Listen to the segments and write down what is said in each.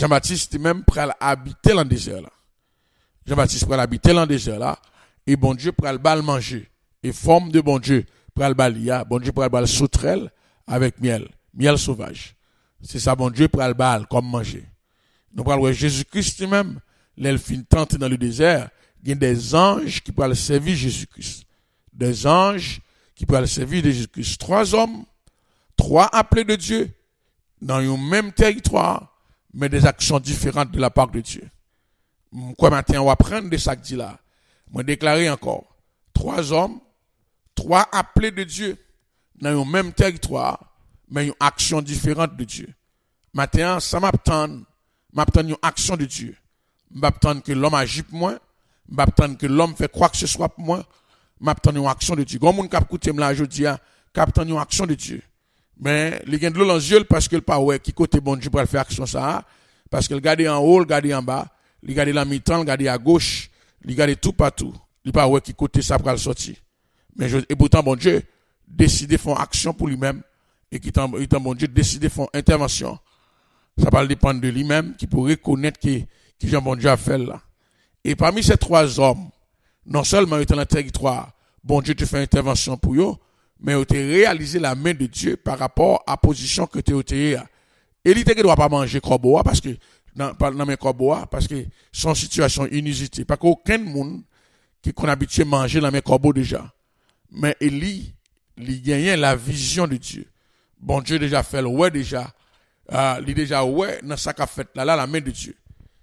Jean-Baptiste même pral habiter dans le désert là. Jean-Baptiste pral habiter dans le désert là et bon Dieu pral bal manger et forme de bon Dieu pral balia, bon Dieu pral bal sauterelle avec miel sauvage. C'est ça bon Dieu pral bal comme manger. Nous pral voir Jésus-Christ lui-même, l'elfin tente dans le désert, il y a des anges qui pral servir Jésus-Christ. Des anges qui pral servir de Jésus-Christ. 3 hommes, 3 appelés de Dieu dans un même territoire, mais des actions différentes de la part de Dieu. Quoi matin, on va prendre de ça que dit là. Moi, déclarer encore. 3 hommes, 3 appelés de Dieu dans un même territoire, mais une action différente de Dieu. Matin, ça m'attend une action de Dieu. M'attend que l'homme agit pour moi, m'attend que l'homme fait quoi que ce soit pour moi, m'attend une action de Dieu. Quand moun k'ap koute m'la jodi a, m'attend une action de Dieu. Mais il y a de l'eau dans les yeux parce que le pas ouais qui côté bon Dieu pour faire action ça, parce que le garder en haut, le garder en bas, il garder la mi-temps, le garder à gauche, il garder tout partout. Il pas ouais qui côté ça pour le sortir. Et pourtant bon Dieu décide de faire action pour lui-même et qui tant bon Dieu décide de faire intervention. Ça va dépendre de lui-même qui pourrait reconnaître qui Jean bon Dieu a fait là. Et parmi ces 3 hommes, non seulement ils étaient dans le territoire, bon Dieu te fait intervention pour eux, mais ils ont réalisé la main de Dieu par rapport à la position que tu as. Et il ne doit pas manger corbeau parce que dans mes corbeaux parce que son situation inusitée. Parce qu'aucun monde qui est habitué à manger dans mes corbeaux déjà. Mais il gagne la vision de Dieu. Bon Dieu déjà fait le ouais déjà. Il déjà ouais dans ça qu'a fait là la main de Dieu.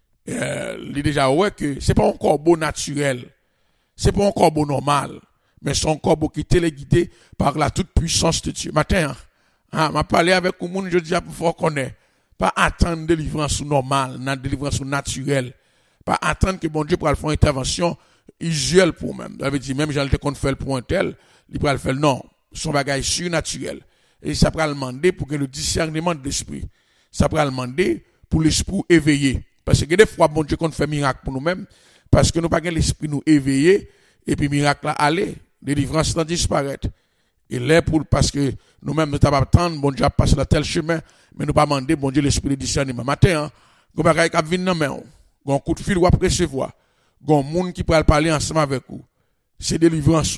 Il déjà ouais que c'est pas un corbeau naturel. C'est pas un corbeau normal. Mais son corbeau qui est téléguidé par la toute puissance de Dieu. Matin, m'a parlé avec un monde, je dis pour faut connaître. Pas attendre délivrance normale, délivrance naturelle. Pas attendre que bon Dieu pourra faire une intervention usuelle pour même. Ça veut dire même j'allais qu'on fait pour un tel, il pourra le faire non, son bagage surnaturel. Et ça pourra demander pour que le discernement de l'esprit, ça pourra demander pour l'esprit éveillé. Parce que des fois bon Dieu qu'on fait miracle pour nous-mêmes parce que nous pas l'esprit nous éveillé et puis miracle là aller. Délivrance sans disparaître. Et là, parce que nous-mêmes, nous t'avons attendre, bon Dieu a passé dans tel chemin, mais nous pas demander, bon Dieu, l'esprit de discernement. Matin, vous avez un venir dans main, un coup de fil ou après recevoir, un monde qui peut parler ensemble avec vous. C'est délivrance.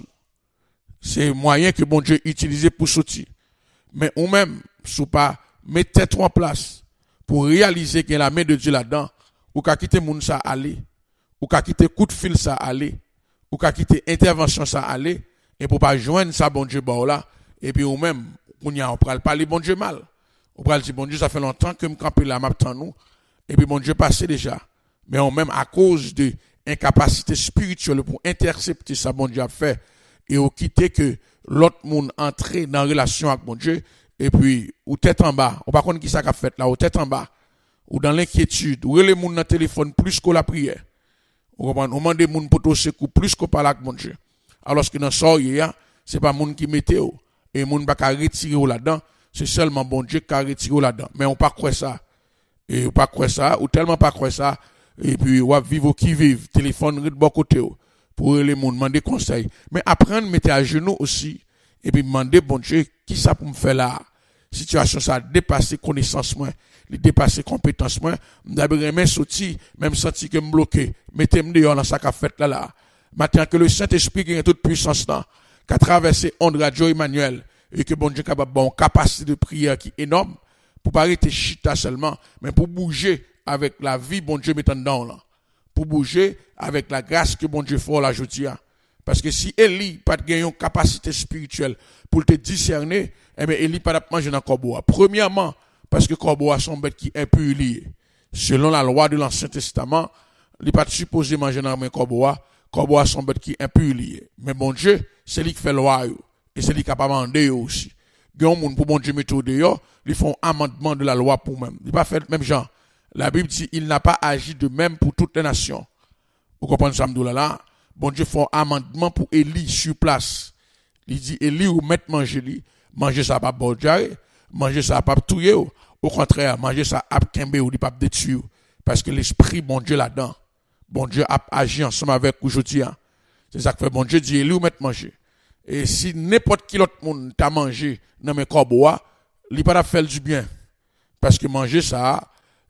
C'est moyen que bon Dieu utilise pour sortir. Mais ou même, si pas, mettez tout en place pour réaliser qu'il y a la main de Dieu là-dedans, ou qu'à quitter monde ça aller, ou qu'à quitter coup de fil ça aller, ou qu'à quitter intervention ça aller, et pour pas joindre ça bon Dieu bon là, et puis ou même, on peut parler bon Dieu mal. On peut dire bon Dieu ça fait longtemps que me camper là m'attend nous, et puis bon Dieu passé déjà. Mais on même à cause de incapacité spirituelle pour intercepter ça bon Dieu a fait, et au quitter que l'autre monde entrer dans relation avec bon Dieu, et puis ou tête en bas, on pas connaît qui ça a fait là, ou tête en bas, ou dans l'inquiétude, ou les monde dans téléphone plus que la prière. On demande des gens pour te secouer plus qu'on parle avec mon Dieu. Alors que dans ça, c'est pas moun qui mette et moun pas retirer là-dedans, c'est seulement bon Dieu qui a retiré là-dedans. Mais on pas croire ça. Et on pas croire ça, ou tellement pas croire ça, et puis on va vivre qui vive, téléphone de bon côté pour les moun demander conseil. Mais apprendre mettre à genoux aussi et puis demander bon Dieu qui ça pour me faire là. Situation ça a dépassé connaissance moi, il dépassé compétence moi, d'abord même sorti, même senti que me bloqué, mettez-moi dehors dans ça qu'a fait là. Maintenant que le Saint-Esprit qui a toute puissance là, qu'a traversé onde radio Emmanuel et que bon Dieu capable bon capacité de prière qui est énorme pour pas arrêter chita seulement, mais pour bouger avec la vie bon Dieu mettant dedans là. Pour bouger avec la grâce que bon Dieu fait là aujourd'hui. Parce que si Élie pas de une capacité spirituelle pour te discerner, eh bien Élie pas de manger dans corbeau. Premièrement, parce que corbeau sont bête qui est impur lié. Selon la loi de l'Ancien Testament, il pas supposé manger dans un corbeau. Corbeau sont bête qui est impur lié. Mais bon Dieu, c'est lui qui fait loi et c'est lui qui a pas mandé aussi. Gon moun pour bon Dieu mettre dehors, ils font amendement de la loi pour même. Il pas fait même genre. La Bible dit il n'a pas agi de même pour toutes les nations. Vous comprenez ça là? Bon Dieu fait un amendement pour Élie sur place. Il dit Élie ou mettre manger ça pas bon Dieu, manger ça pas touyer. Au contraire, manger ça a kembe ou pas détruire parce que l'esprit bon Dieu là-dedans. Bon Dieu a agi ensemble avec aujourd'hui. C'est ça que fait bon Dieu dit Élie ou mettre manger. Et si n'importe qui l'autre monde t'a mangé dans mes corbeaux, il pas faire du bien parce que manger ça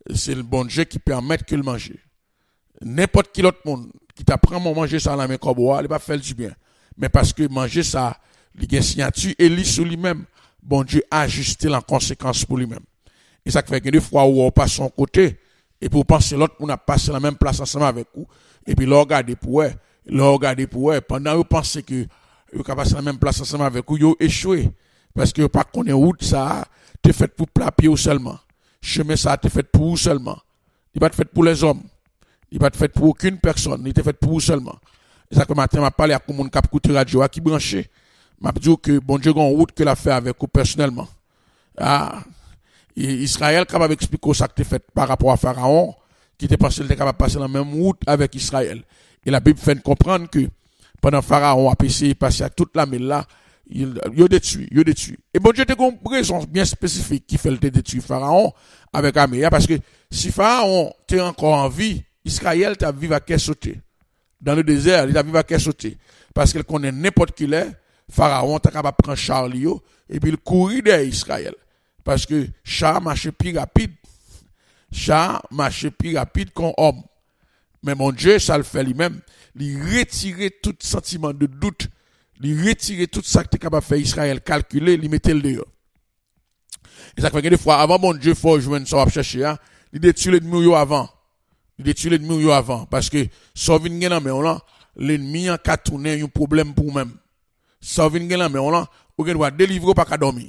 c'est le bon Dieu qui permet que le manger. N'importe qui l'autre monde qui t'apprend à manger ça dans la main comme bois, il va faire du bien. Mais parce que manger ça, il y a une signature et lui sur lui-même, bon Dieu a ajusté en conséquence pour lui-même. Et ça fait que des fois où on passe son côté, et pour penser l'autre, on a passé la même place ensemble avec vous, et puis l'on regarde pour eux, pendant que vous pensez que vous avez passé la même place ensemble avec vous, vous échoué. Parce que pas qu'on est route, ça, t'es fait pour plapier ou seulement. Chemin ça, t'es fait pour vous seulement. Il n'est pas fait pour les hommes. Il n'est pas fait pour aucune personne. Il était fait pour vous seulement. Et ça que matin, m'a parlé à mon cap côté radio, qui branché. M'a dit que bon Dieu, a une route que l'a fait avec vous personnellement. Ah, Israël capable d'expliquer ça que t'es fait par rapport à Pharaon, qui était pensé qu'il était capable de passer la même route avec Israël. Et la Bible fait comprendre que pendant Pharaon a essayé de passer à toute la mer là, il détruit. Et bon Dieu, t'as une raison bien spécifique qui fait le détruire Pharaon avec Améa, parce que si Pharaon t'es encore en vie, Israël t'a vivre à qu'est sauter. Dans le désert, il t'a vivre à qu'est sauter. Parce qu'il connaît n'importe qui l'est, Pharaon t'a capable de prendre Charlie, et puis il courit derrière Israël. Parce que chat marche plus rapide. Chat marche plus rapide qu'un homme. Mais mon Dieu, ça le fait lui-même. Il retire tout sentiment de doute. Il retire tout ça que tu es capable de faire Israël calculer, il mettait le dehors. Et ça fait que des fois, avant mon Dieu, il faut jouer ça, chercher, il détruit l'ennemi avant. Il détruit l'ennemi avant. Parce que, ça vient de là, l'ennemi a qu'à tourner un problème pour lui-même. Ça vient de là, on doit délivrer pas qu'à dormir.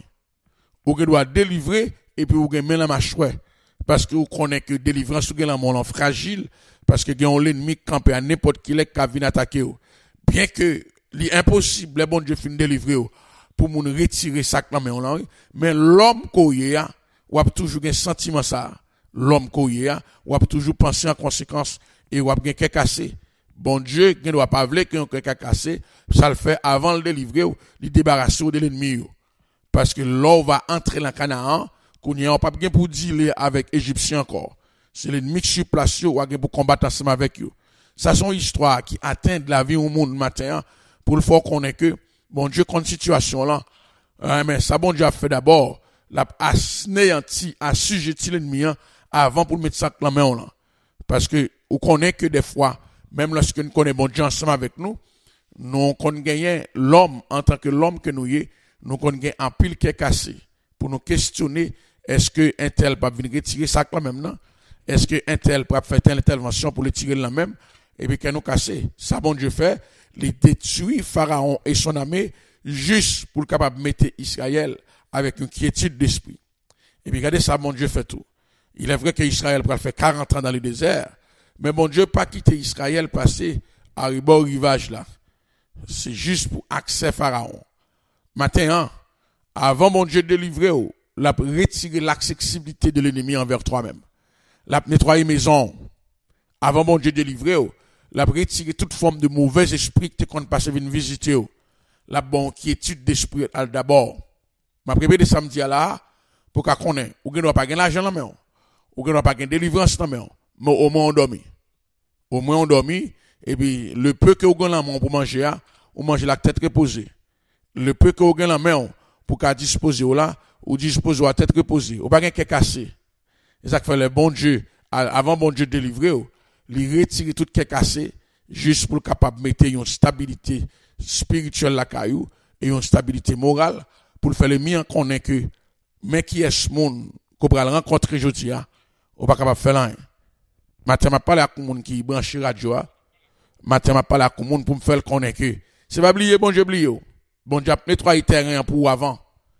On doit délivrer, et puis on doit mettre la mâchoire. Parce que vous connaissez que délivrance, vous avez un fragile, parce que vous avez l'ennemi qui campé à n'importe qui est qui vient attaquer. Bien que, l'impossible, les bon Dieu fin délivrer pour nous retirer ça mais l'homme koye ou a toujours un sentiment ça. L'homme koye ou a toujours penser en conséquence et ou a bien quelque cassé. Bon Dieu, ne doit pas vouloir que quelque cassé, ça le fait avant le délivrer ou le débarrasser de l'ennemi. Parce que l'homme va entrer dans Canaan, qu'on n'y a pas bien pour dealer avec Égyptiens encore. C'est l'ennemi qui sur place ou a pour combattre ensemble avec eux. Ça sont histoire qui atteint de la vie au monde matin. Pour le faire qu'on est que, bon Dieu, contre situation là, mais ça, bon Dieu a fait d'abord, l'a assujetti l'ennemi, avant pour mettre ça dans la main là. Parce que, on connaît que des fois, même lorsque nous connaissons bon Dieu ensemble avec nous, nous connaissons l'homme, en tant que l'homme que nous y est, nous connaissons un pile qui est cassé. Pour nous questionner, est-ce que un tel peut venir retirer ça là même là? Est-ce que un tel peut faire telle intervention pour le tirer là même? Et puis, qu'il nous casser. Ça, bon Dieu fait, les détruit Pharaon et son armée juste pour le capable de mettre Israël avec une quiétude d'esprit. Et puis regardez ça, mon Dieu fait tout. Il est vrai que Israël peut faire 40 ans dans le désert, mais mon Dieu pas quitter Israël passer à rebord rivage là. C'est juste pour accès Pharaon. Maintenant, avant mon Dieu de délivrer, l'a retiré l'accessibilité de l'ennemi envers toi-même. L'a nettoyer maison. Avant mon Dieu de délivrer, l'a retiré toute forme de mauvais esprit que tu comptes passer venir visiter. La bonne quiétude d'esprit d'abord. Ma préparé de samedi à là, pour qu'on connaisse. Ou qu'on ne doit pas gagner l'argent dans la main. Ou qu'on ne doit pas gagner délivrance dans la main. Mais au moins on dormit. Au moins on dormit. Et puis, le peu que vous gagnez la main pour manger, ou manger la tête reposée. Le peu que vous gagnez la main pour qu'à disposer là, ou disposer à la tête reposée. Ou pas gagner qu'à casser. Et ça fait le bon Dieu, avant bon Dieu de délivrer, il retire tout qui est cassé, juste pour capable de mettre une stabilité spirituelle la caillou, et une stabilité morale, pour le faire le mien qu'on est que, mais qui est ce monde, qu'on va le rencontrer aujourd'hui, on pas capable de faire rien. Matin, m'a parlé à monde qui branche radio, matin, m'a parlé à monde pour me faire connaître que, c'est pas oublier, bon Dieu, oublié. Bon Dieu a nettoyé le terrain pour avant.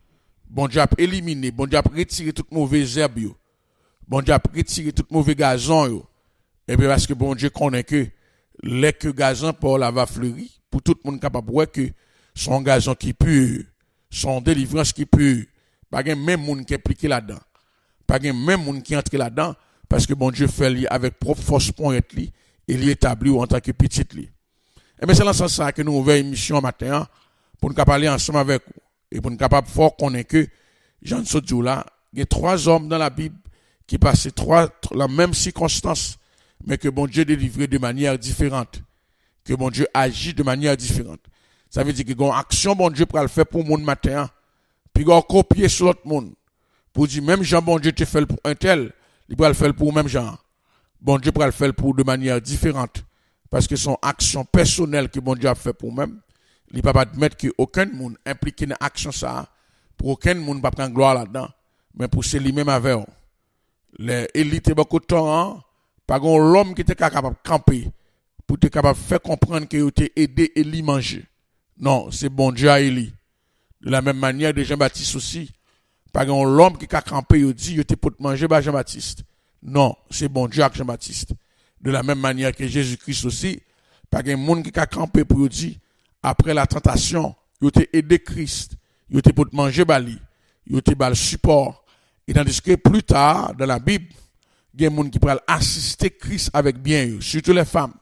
Bon Dieu a éliminé, bon Dieu a retiré toute mauvaise herbe, bon Dieu a retiré tout mauvais gazon, et bien parce que bon Dieu connaît que, les que gazon pour la va fleurir, pour tout le monde capable de voir que son gazon qui pur, son délivrance qui pur, pas même monde qui est impliqué là-dedans. Pas même monde qui entre là-dedans, parce que bon Dieu fait lui avec propre force pour être lui, et lui établi en tant que petit lui. Et bien c'est dans ce sens que nous ouvrons une émission matin, pour nous parler ensemble avec vous, et pour nous capable fort connaître que, Jean Sodjou là, il y a 3 hommes dans la Bible, qui passaient la même circonstance, mais que bon Dieu délivrait de manière différente. Que bon Dieu agit de manière différente. Ça veut dire que une action bon Dieu pour le faire pour le monde matin, puis on copier sur l'autre monde. Pour dire même Jean bon Dieu te fait pour un tel, il va le faire pour même genre. Bon Dieu va le faire pour de manière différente. Parce que son action personnelle que bon Dieu a fait pour même, il ne peut pas admettre qu'aucun monde impliqué dans l'action ça, pour aucun monde ne peut prendre gloire là-dedans, mais pour c'est lui-même avec eux. Les élites beaucoup de temps, pas l'homme qui était capable de camper, pour être capable de faire comprendre qu'il était aidé et lui manger. Non, c'est bon Dieu à Élie. De la même manière de Jean-Baptiste aussi. Pas l'homme qui a campé, il dit, il était pour manger par Jean-Baptiste. Non, c'est bon Dieu avec Jean-Baptiste. De la même manière que Jésus-Christ aussi, pas un monde qui a campé pour dire, après la tentation, il était aidé Christ, il était pour manger bali, il était le support. Et tandis que plus tard, dans la Bible, il y a des gens qui peuvent assister Christ avec bien, surtout les femmes.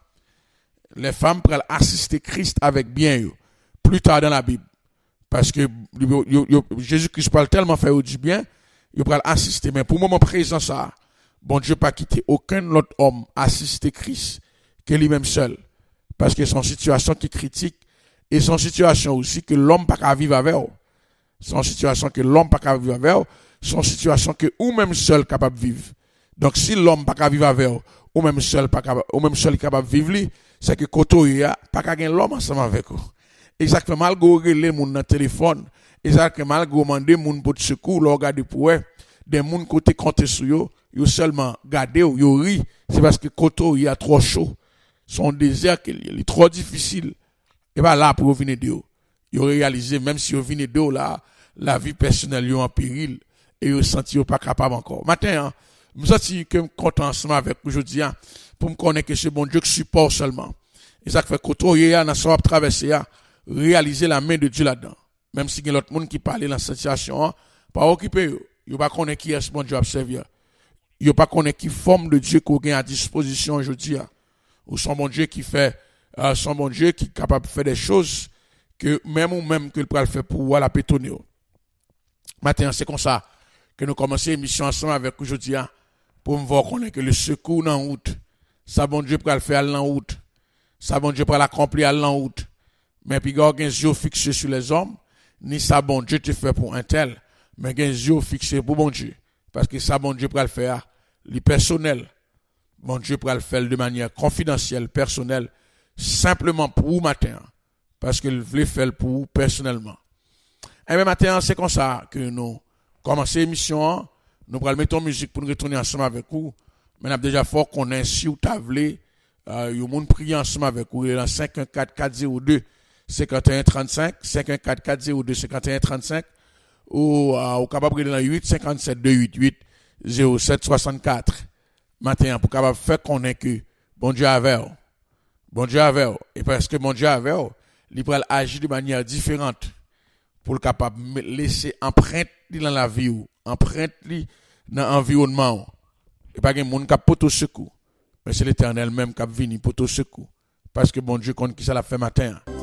Les femmes peuvent assister Christ avec bien, plus tard dans la Bible. Parce que Jésus-Christ parle tellement faire du bien, il peut assister. Mais pour le moment présent, ça, bon Dieu pas quitter aucun autre homme assister Christ que lui-même seul. Parce que son situation qui est critique et son situation aussi que l'homme pas qu'à vivre avec. Son situation que l'homme pas qu'à vivre avec, son situation que ou même seul capable de vivre. Donc si l'homme pas qu'à vivre avec ou même seul capable de vivre, c'est que koto ya pas qu'à gagner l'homme ensemble avec eux. Exactement malgré les moun dans téléphone, exactement malgré demander moun pour secours, leur regarder pour eux, des moun côté compter sur yo seulement garder yo ri, c'est parce que koto il y a trop chaud. Son désert il est trop difficile. Et pas là pour venir de yo. Yo réaliser même si yo venir de là, la vie personnelle yo en péril et yo senti yo pas capable encore. Matin, me senti que content ensemble avec aujourd'hui pour me connaître que c'est bon Dieu qui supporte seulement. Et ça fait koto il y a dans son traverser réaliser la main de Dieu là-dedans. Même si il y a l'autre monde qui parle dans cette situation, pas occupé yo. Yo pas connaître qui est bon Dieu observer. Yo pas connaître qui forme de Dieu qu'on a à disposition aujourd'hui. Ou son bon Dieu qui fait son bon Dieu qui est capable de faire des choses que même que le peut faire pour la pétonner. Maintenant, c'est comme ça que nous commençons l'émission ensemble avec aujourd'hui pour me voir qu'on est que le secours en route. Ça bon Dieu peut le faire en route. Ça bon Dieu peut l'accomplir en route. Mais puis il y a un yeux fixé sur les hommes, ni ça bon Dieu te fait pour un tel, mais il y a un yeux fixé pour bon Dieu. Parce que ça bon Dieu peut le faire, le personnel. Bon Dieu peut le faire de manière confidentielle, personnelle, simplement pour vous matin. Parce qu'il veut faire pour vous personnellement. Et bien matin, c'est comme ça que nous commençons l'émission. Nous allons mettre en musique pour nous retourner ensemble avec vous. Mais nous avons déjà fort qu'on est si vous avez vous monde prier ensemble avec vous. Il est dans 514 402 51 35, 514 402 51 35, ou capable de dans 8 57 288 07 64. Matin, pour capable faire connaître que bon Dieu avec vous. Bon Dieu avec vous. Et parce que bon Dieu avec vous, il peut agir de manière différente pour le capable laisser empreinte dans la vie, empreinte dans l'environnement. Et pas que monde qui poto secours. Mais c'est l'Éternel même qui a venu pour tout secours. Parce que bon Dieu compte qui ça l'a fait matin.